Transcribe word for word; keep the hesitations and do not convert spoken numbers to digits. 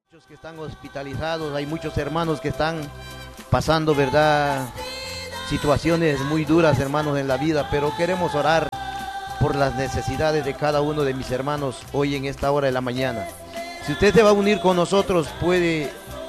Muchos que están hospitalizados, hay muchos hermanos que están pasando, ¿verdad? Situaciones muy duras, hermanos, en la vida, pero queremos orar por las necesidades de cada uno de mis hermanos hoy en esta hora de la mañana. Si usted se va a unir con nosotros, puede